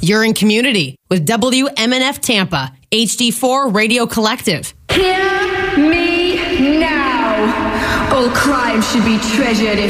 You're in community with WMNF Tampa, HD4 Radio Collective. Hear me now. All crime should be treasured if